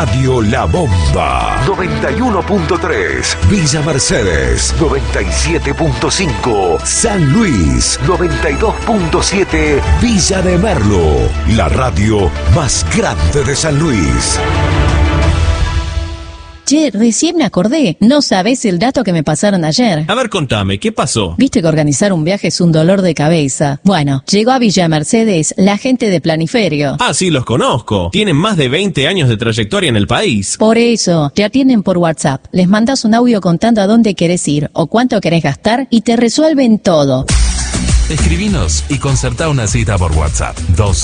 Radio La Bomba 91.3, Villa Mercedes 97.5, San Luis 92.7, Villa de Merlo, la radio más grande de San Luis. Che, recién me acordé. No sabés el dato que me pasaron ayer. A ver, contame, ¿qué pasó? Viste que organizar un viaje es un dolor de cabeza. Bueno, llegó a Villa Mercedes la gente de Planiferio. Ah, sí, los conozco. Tienen más de 20 años de trayectoria en el país. Por eso, te atienden por WhatsApp. Les mandas un audio contando a dónde querés ir o cuánto querés gastar y te resuelven todo. Escribinos y concertá una cita por WhatsApp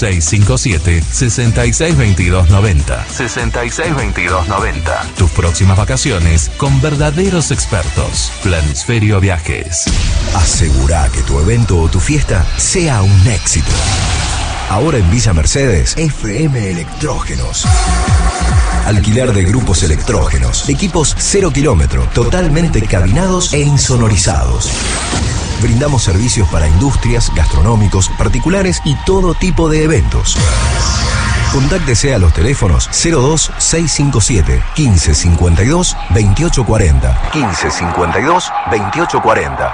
2657-662290. 662290. Tus próximas vacaciones con verdaderos expertos. Planisferio Viajes. Asegurá que tu evento o tu fiesta sea un éxito. Ahora en Villa Mercedes, FM Electrógenos. Alquiler de grupos electrógenos. Equipos 0 kilómetro, totalmente cabinados e insonorizados. Brindamos servicios para industrias, gastronómicos, particulares y todo tipo de eventos. Contáctese a los teléfonos 02657 1552 2840. 1552 2840.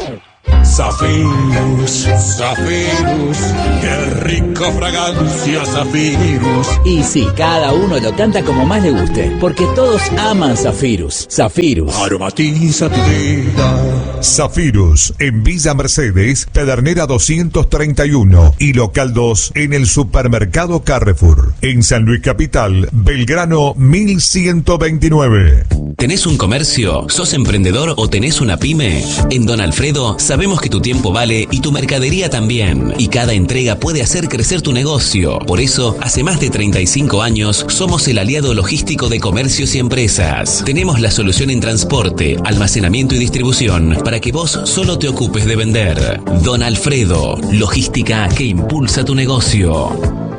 Zafirus, Zafirus, qué rica fragancia Zafirus. Y sí, cada uno lo canta como más le guste, porque todos aman Zafirus. Zafirus aromatiza tu vida. Zafirus, en Villa Mercedes, Pedernera 231 y Local 2 en el Supermercado Carrefour. En San Luis Capital, Belgrano 1129. ¿Tenés un comercio? ¿Sos emprendedor o tenés una pyme? En Don Alfredo sabemos que tu tiempo vale y tu mercadería también. Y cada entrega puede hacer crecer tu negocio. Por eso, hace más de 35 años, somos el aliado logístico de comercios y empresas. Tenemos la solución en transporte, almacenamiento y distribución para que vos solo te ocupes de vender. Don Alfredo, logística que impulsa tu negocio.